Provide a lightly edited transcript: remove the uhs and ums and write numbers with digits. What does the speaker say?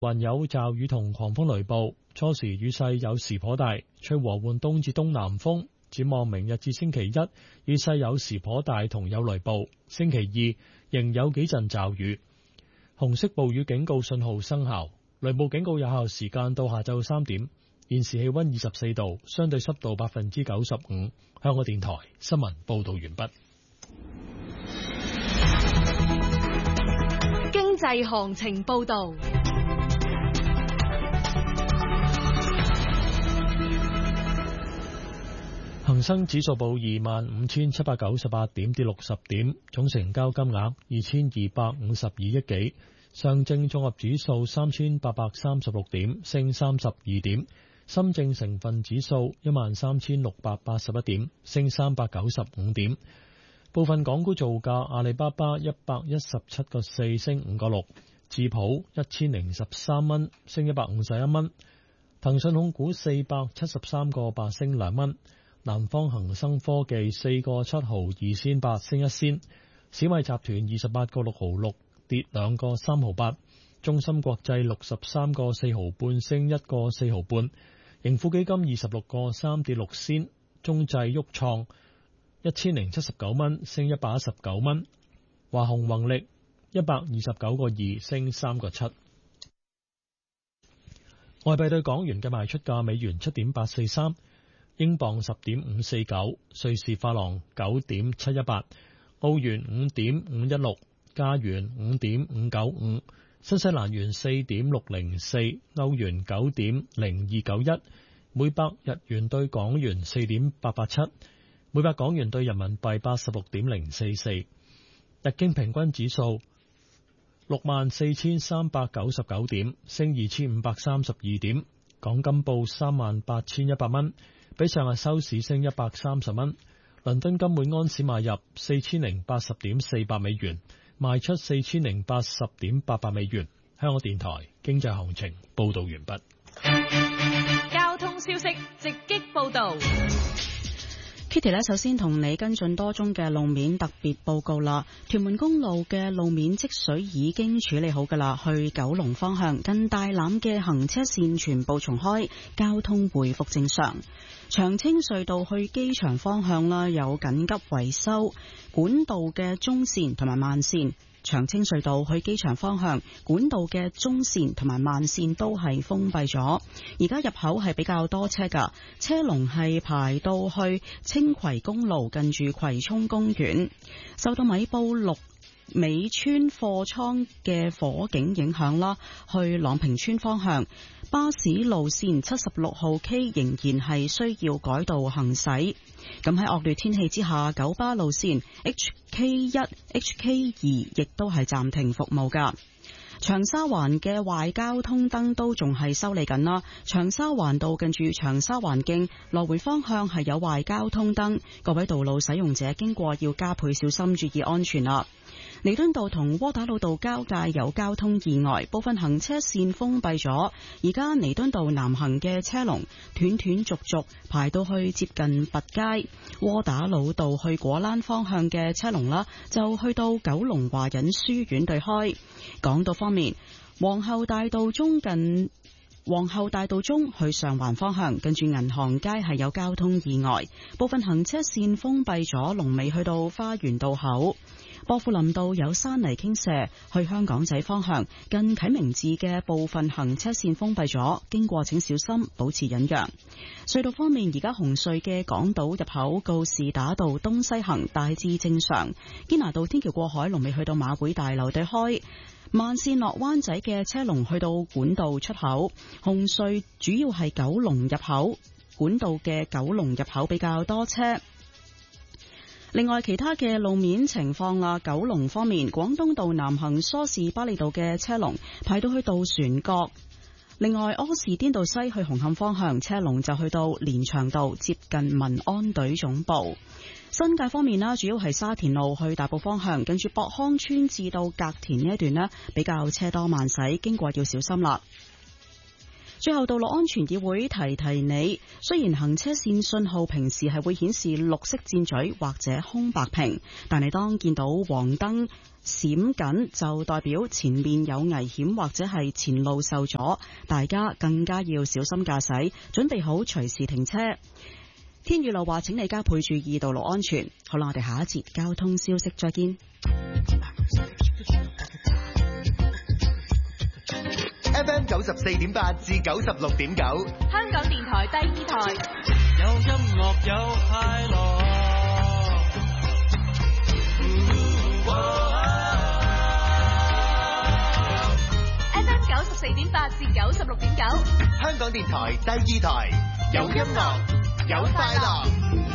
雲有驟雨同狂風雷暴，初時雨勢有時頗大，吹和緩東至東南風。展望明日至星期一，雨勢有時頗大同有雷暴，星期二仍有幾陣驟雨。紅色暴雨警告信號生效，雷暴警告有效時間到下晝3點。現時氣溫24度，相對濕度95%。香港電台新聞報道完畢。 經濟行情報道。 恒生指數報25,798點，跌60點，總成交金額2252億幾。上證綜合指數3836點，升32點。深證成分指數13,681點，升395點。部分港股造價：阿里巴巴117個4升5個6，智普1013蚊，升151蚊。騰訊控股473個8升2蚊。南方恒生科技4個7毫2仙8升1仙。小米集團28個6毫6跌2個3毫8。中芯國際63個4毫半升1個4毫半。盈富基金26個3跌6仙。中製旭創1079蚊升119蚊。華虹宏力129個2升3個7。外幣對港元嘅賣出價：美元7.843，英鎊10.549，瑞士法郎9.718，澳元5.516，加元5.595，新西蘭元4.604，歐元9.0291，每百日元對港元4.887，每百港元對人民幣86.044。日經平均指數64,399點，升2,532點。港金報38,100蚊，比上日收市升130蚊。倫敦金每安士買入4080.48美元，賣出4080.88美元。香港電台經濟行情報道完畢。 交通消息直擊報道。 Kitty 呢，首先同你跟進多宗嘅路面特別報告啦。屯門公路嘅路面積水已經處理好噶啦，去九龍方向近大欖嘅行車線全部重開，交通回復正常。長青隧道去機場方向啦，有緊急維修，管道嘅中線同埋慢線。長青隧道去機場方向管道嘅中線同埋慢線都係封閉咗，而家入口係比較多車噶，車龍係排到去青葵公路近住葵涌公園。受到米埔六尾村貨倉嘅火警影響啦，去朗屏村方向巴士路線76號 K 仍然係需要改道行駛。咁喺惡劣天氣之下，九巴路線 HK1、HK2 亦都係暫停服務噶。長沙灣嘅壞交通燈都仲係修理緊啦。長沙灣道近住長沙灣徑來回方向係有壞交通燈，各位道路使用者經過要加倍小心，注意安全啦。彌敦道同窩打老道交界有交通意外，部分行車線封閉咗。而家彌敦道南行嘅車龍斷斷續續排到去接近拔街，窩打老道去果欄方向嘅車龍啦，就去到九龍華仁書院對開。港島方面，皇后大道中去上環方向，近住銀行街係有交通意外，部分行車線封閉咗，龍尾去到花園道口。薄扶林道有山泥傾瀉，去香港仔方向近啟明寺嘅部分行車線封閉咗，經過請小心，保持忍讓。隧道方面，而家紅隧嘅港島入口告士打道東西行大致正常，堅拿道天橋過海龍尾去到馬會大樓對開。慢線落灣仔嘅車龍去到管道出口，紅隧主要係九龍入口，管道嘅九龍入口比較多車。另外其他嘅路面情況啦，九龍方面，廣東道南行梳士巴利道嘅車龍排到去渡船角。另外柯士甸道西去紅磡方向車龍就去到連翔道接近民安隊總部。新界方面啦，主要係沙田路去大埔方向，跟住博康村至到隔田呢一段呢比較車多慢駛，經過要小心啦。 最後，道路安全議會提提你，雖然行車線信號平時係會顯示綠色箭嘴或者空白屏，但係當見到黃燈閃緊就代表前面有危險或者係前路受阻，大家更加要小心駕駛，準備好隨時停車。天雨路話請你加倍注意道路安全。好啦，我哋下一節交通消息再見。 FM 94.8至96.9， 香港電台第二台， 有音樂有快樂。 FM 94.8至96.9， 香港電台第二台，有音樂有快樂。